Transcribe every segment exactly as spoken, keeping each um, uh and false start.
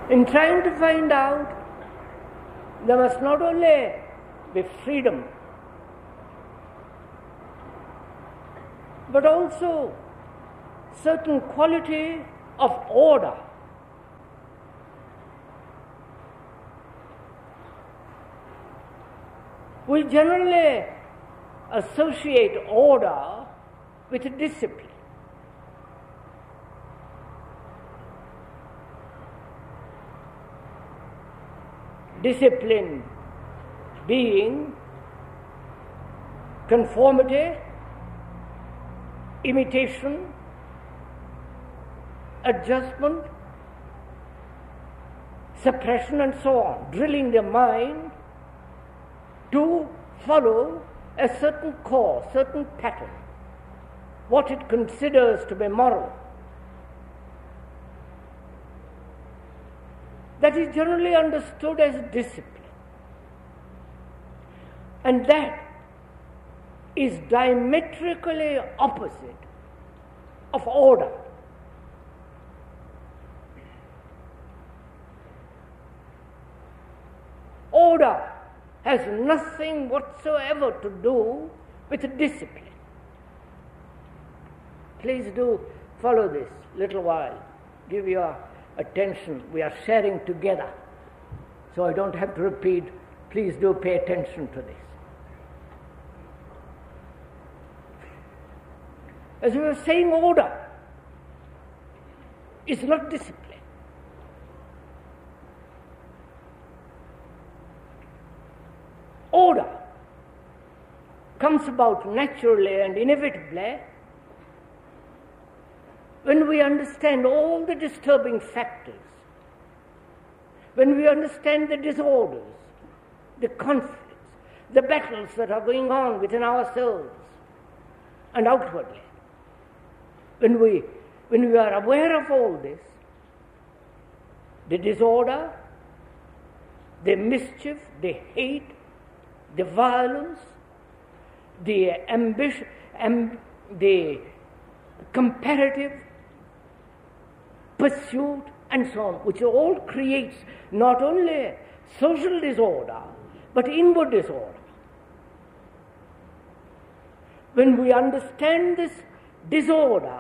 In trying to find out, there must not only be freedom, but also certain quality of order. We generally associate order with discipline. Discipline being conformity, imitation, adjustment, suppression and so on, drilling the mind to follow a certain course, certain pattern, what it considers to be moral. That is generally understood as discipline. And that is diametrically opposite of order. Order has nothing whatsoever to do with discipline. Please do follow this little while. Give your attention. We are sharing together. So I don't have to repeat. Please do pay attention to this. As we were saying, order is not discipline. Order comes about naturally and inevitably when we understand all the disturbing factors, when we understand the disorders, the conflicts, the battles that are going on within ourselves and outwardly. When we, when we are aware of all this, the disorder, the mischief, the hate, the violence, the ambition, amb- the comparative pursuit, and so on, which all creates not only social disorder, but inward disorder. When we understand this disorder,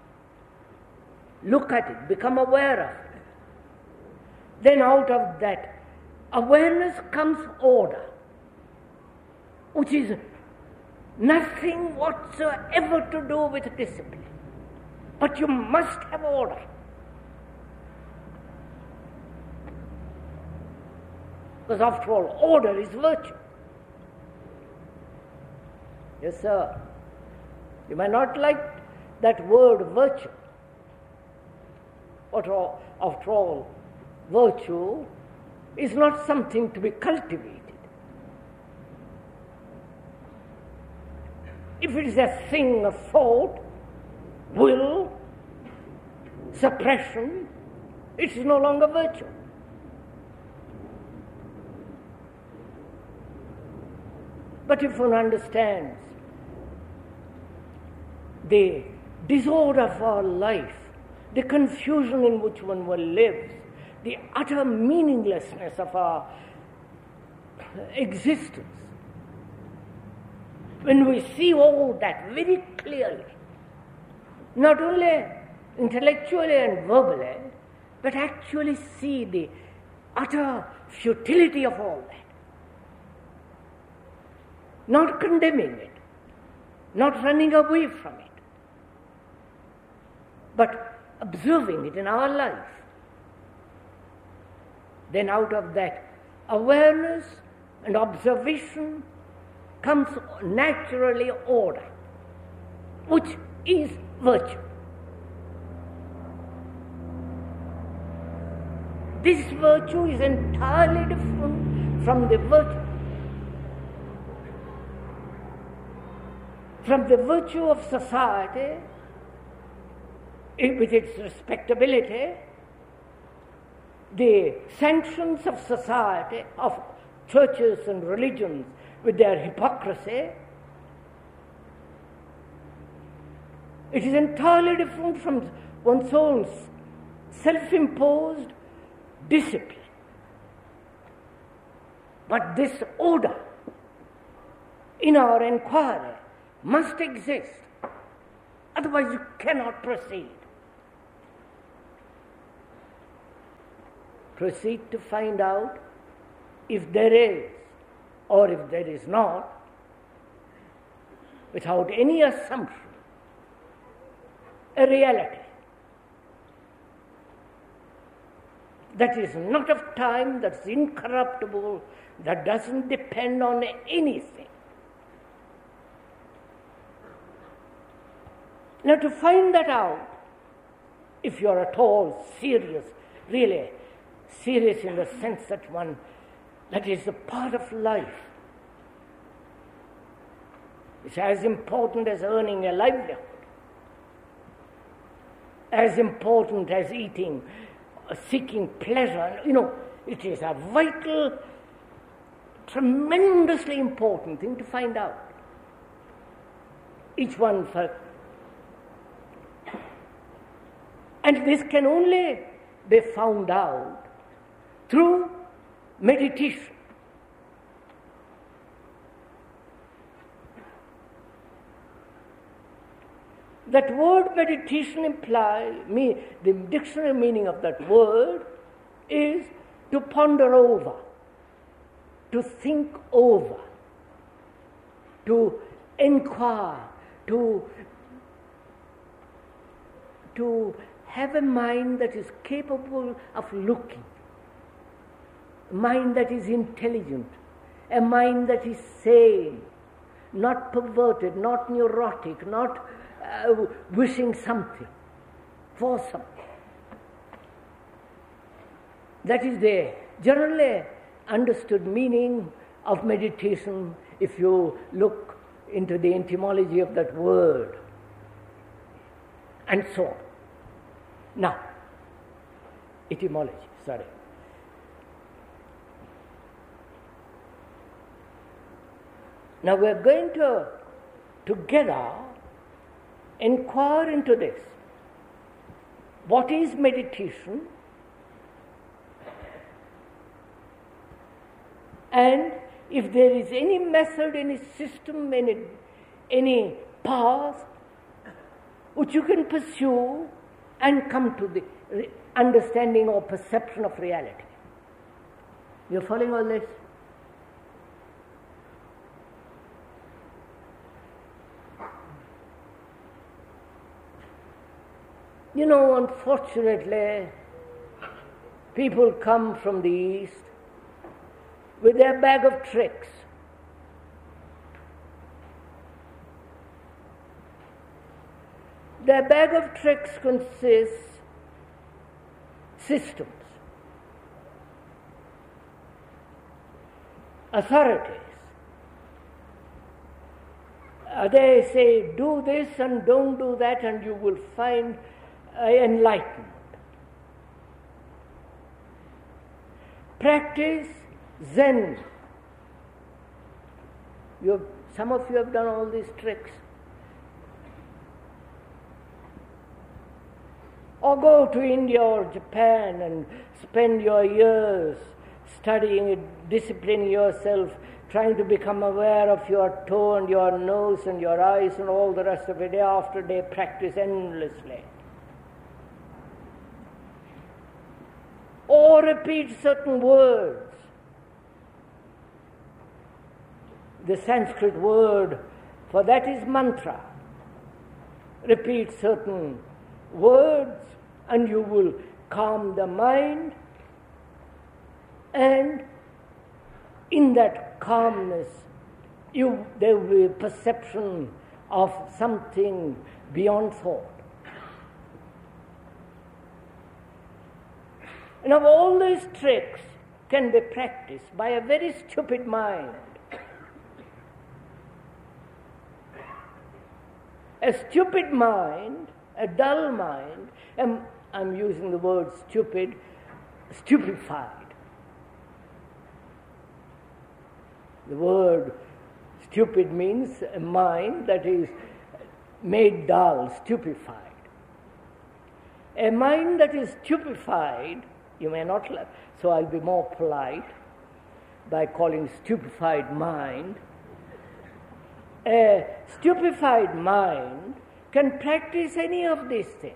look at it, become aware of it, then out of that awareness comes order, which is nothing whatsoever to do with discipline. But you must have order. Because after all, order is virtue. Yes, sir. You may not like that word virtue. But after all, virtue is not something to be cultivated. If it is a thing of thought, will, suppression, it is no longer virtue. But if one understands the disorder of our life, the confusion in which one lives, the utter meaninglessness of our existence, when we see all that very clearly, not only intellectually and verbally, but actually see the utter futility of all that, not condemning it, not running away from it, but observing it in our life, then out of that awareness and observation comes naturally order, which is virtue. This virtue is entirely different from the virtue from the virtue of society, with its respectability, the sanctions of society, of churches and religions with their hypocrisy. It is entirely different from one's own self-imposed discipline. But this order in our inquiry must exist. Otherwise you cannot proceed. Proceed to find out if there is or if there is not, without any assumption, a reality that is not of time, that's incorruptible, that doesn't depend on anything. Now, to find that out, if you are at all serious, really serious in the sense that one, that is a part of life, it's as important as earning a livelihood, as important as eating, uh, seeking pleasure. You know, it is a vital, tremendously important thing to find out. Each one for. And this can only be found out through meditation. That word meditation implies, me, the dictionary meaning of that word is to ponder over, to think over, to inquire, to, to have a mind that is capable of looking, a mind that is intelligent, a mind that is sane, not perverted, not neurotic, not uh, wishing something for something. That is the generally understood meaning of meditation if you look into the etymology of that word, and so on. Now, etymology, sorry. Now we are going to together inquire into this. What is meditation? And if there is any method, any system, any, any path which you can pursue and come to the understanding or perception of reality. You are following all this? You know, unfortunately, people come from the East with their bag of tricks. Their bag of tricks consists systems, authorities. Uh, they say, do this and don't do that, and you will find uh, enlightenment. Practice Zen. You have, some of you have done all these tricks. Or go to India or Japan and spend your years studying it, disciplining yourself, trying to become aware of your toe and your nose and your eyes and all the rest of it. Day after day, practice endlessly. Or repeat certain words. The Sanskrit word for that is mantra. Repeat certain words and you will calm the mind, and in that calmness you there will be a perception of something beyond thought. Now all these tricks can be practiced by a very stupid mind. A stupid mind, a dull mind, and I'm using the word stupid, stupefied. The word stupid means a mind that is made dull, stupefied. A mind that is stupefied You may not like, so I'll be more polite by calling stupefied mind. A stupefied mind can practice any of these things.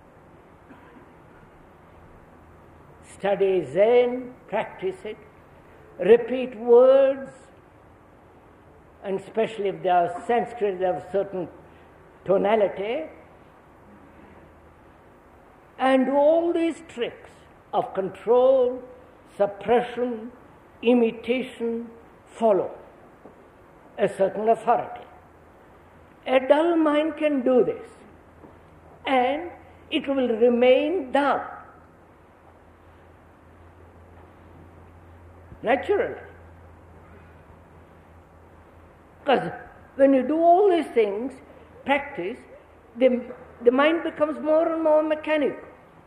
Study Zen, practice it, repeat words, and especially if they are Sanskrit, they have a certain tonality, and all these tricks of control, suppression, imitation follow a certain authority. A dull mind can do this, and it will remain dull. Naturally. Because when you do all these things, practice, the, the mind becomes more and more mechanical.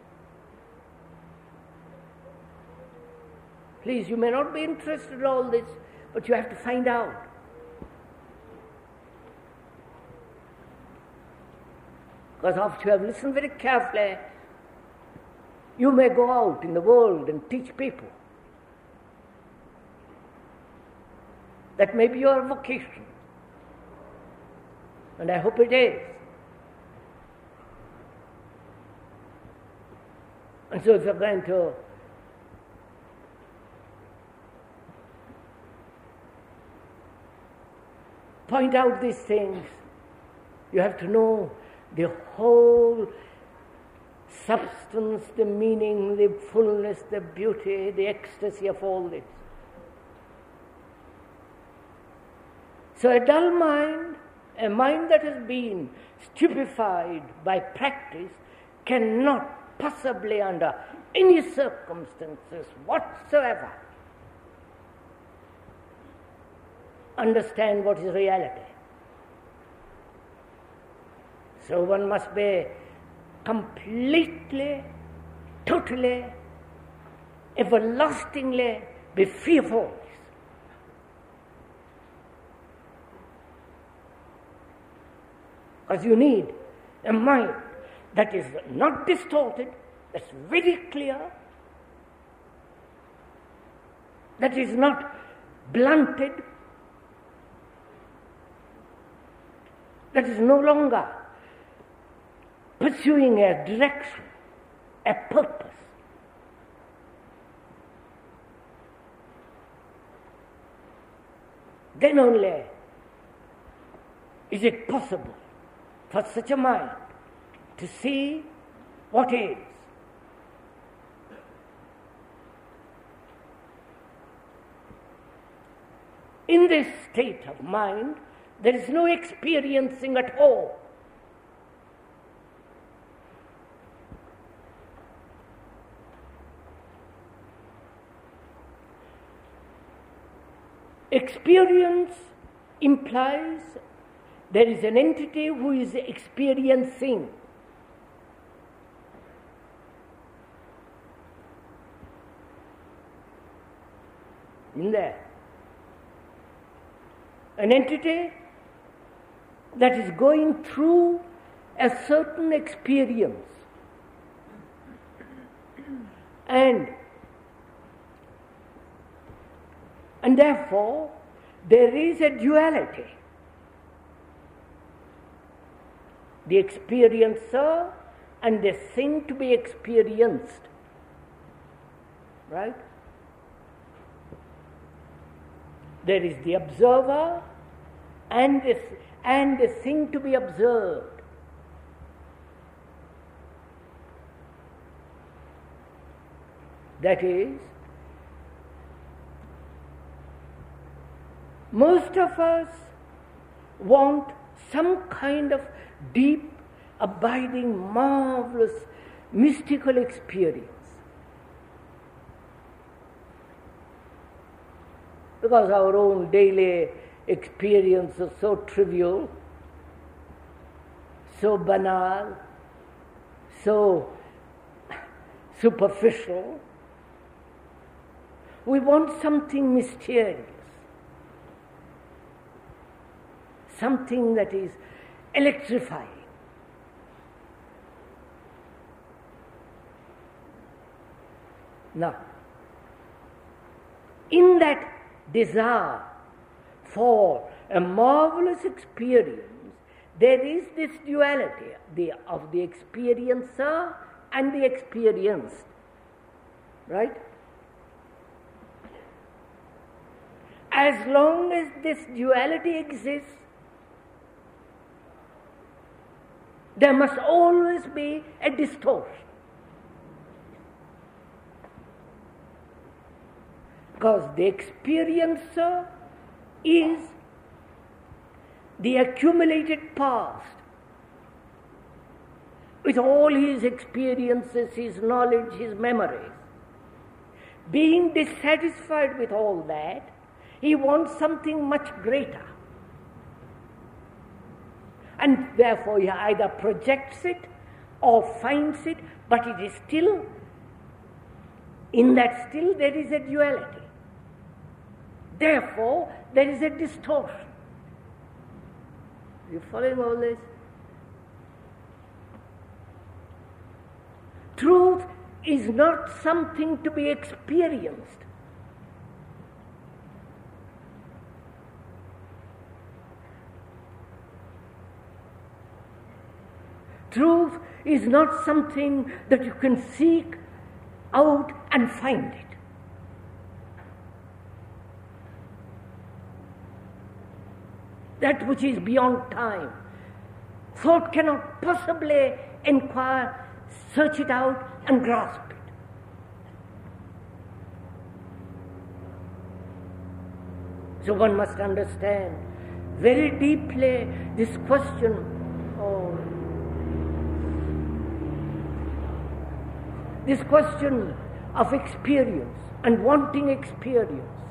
Please, you may not be interested in all this, but you have to find out. Because after you have listened very carefully, you may go out in the world and teach people. That may be your vocation. And I hope it is. And so if you're going to point out these things, you have to know the whole substance, the meaning, the fullness, the beauty, the ecstasy of all this. So a dull mind, a mind that has been stupefied by practice, cannot possibly under any circumstances whatsoever understand what is reality. So one must be completely, totally, everlastingly be fearful. Because you need a mind that is not distorted, that's very clear, that is not blunted, that is no longer pursuing a direction, a purpose. Then only is it possible for such a mind to see what is. In this state of mind, there is no experiencing at all. Experience implies there is an entity who is experiencing. In there. An entity that is going through a certain experience. And, and therefore, there is a duality. The experiencer and the thing to be experienced. Right? There is the observer and the, and the thing to be observed. That is, most of us want some kind of deep, abiding, marvelous, mystical experience. Because our own daily experience is so trivial, so banal, so superficial. We want something mysterious, something that is electrifying. Now, in that desire for a marvelous experience, there is this duality the, of the experiencer and the experienced. Right? As long as this duality exists, there must always be a distortion. Because the experiencer is the accumulated past, with all his experiences, his knowledge, his memories. Being dissatisfied with all that, he wants something much greater. And therefore he either projects it or finds it, but it is still, in that still there is a duality. Therefore, there is a distortion. Are you following all this? Truth is not something to be experienced. Truth is not something that you can seek out and find it. That which is beyond time. Thought cannot possibly inquire, search it out, and grasp it. So one must understand very deeply this question of this question of experience and wanting experience.